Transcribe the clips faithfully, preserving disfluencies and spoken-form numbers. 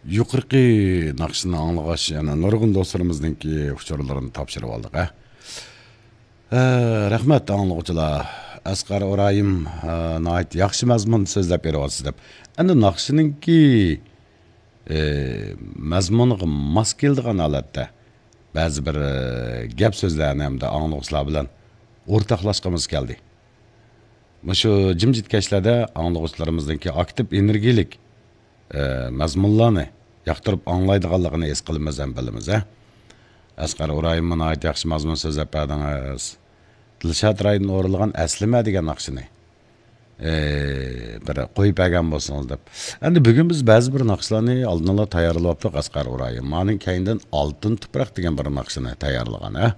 yuqorqi naqshni anglagach, yana nurg'un do'stlarimizningki uchurlarini topshirib oldik, ha. Rahmat anglag'uchilar. Asqar O'rayim nəhayət yaxşı məzmun sözləb beryapsınız deb. Endi naqshiningki məzmuniga mos keladigan holatda ba'zi bir gap so'zlarni hamda anglag'uchilar bilan o'rtoqlashqimiz keldi. Shu jimjit kashlarda anglag'uchilarimizningki aktiv energiyalik mazmunlarni yoqtirib anglaydiganligini es qilamiz ham bilamiz, ha. Asqar O'rayim nəhayət yaxshi mazmun so'zlab berdingiz. Dilshod Raydın o'rilgan aslima degan naqshini bir qo'yib bergan bo'lsangiz deb. Endi bugun biz ba'zi bir naqshlarni oldinla tayyorlabdik Asqar O'rayim. Mening keyindan oltin tuproq degan bir naqshini tayyorlagan, ha.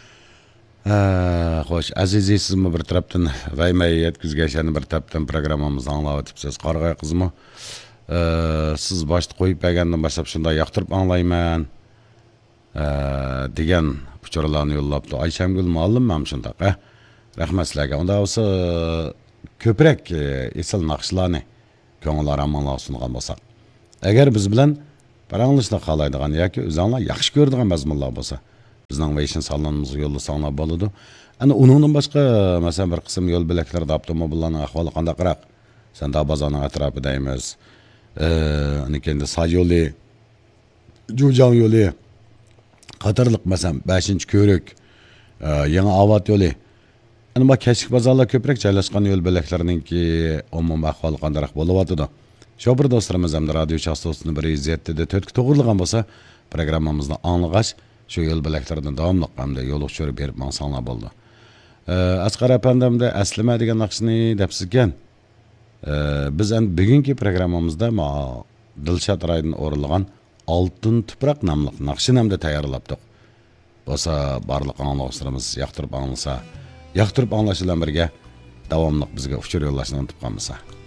Xo'sh, aziziy sizmi bir tarafdan vaymay yetkizgan bir tarafdan programmamizni anglab o'tibsiz. Qarg'ay qizmi? Siz boshda qo'yib bergandan boshlab shunday yoqtirib anglayman degan uçurlarını yollabdı. Ayşemgül muallim ham shundaq, ha. Rahmat sizlarga. Unda olsa ko'proq esil naqshlarni ko'ngillar amonlar sungan bo'lsak. Agar biz bilan paranglashni xohlaydigan yoki o'zinglar yaxshi ko'radigan mazmunlar bo'lsa, bizning Weixin salonimizga yo'llasanglar bo'ladi. Ana uningdan boshqa, masalan, bir qism yo'l belaklarida avtomobillarning ahvoli qandaqroq? Sanda bozorning atrofidaymiz. Ana kendi Say yo'li, Jo'jang yo'li qatorliq masalan beshinchi ko'rik, yangi Avat yo'li. Ana bu kechki bozorlar ko'proq joylashgan yo'l belaklarininki umumiy ahvoli qanday bo'lyapti? Shu bir do'stlarimiz ham radio chastotini bir yuz yetti da to'rt ga to'g'rilagan bo'lsa, programmamizni anglagach, shu yo'l belaklaridan davomli hamda yo'l uçurib berib mansanglar bo'ldi. Asqar apandamda aslima degan naqshni debsizgan. Biz endi bugungi programmamizda ma Dilshod Raydın o'rilgan Altın tuproq nomli naqshini hamda tayyorlabdik. Bo'lsa, barliq anglag'uchilarimiz yoqtirib anglasa, yoqtirib anglash bilan birga davomli bizga uchur yo'llashni unutib qolmasa.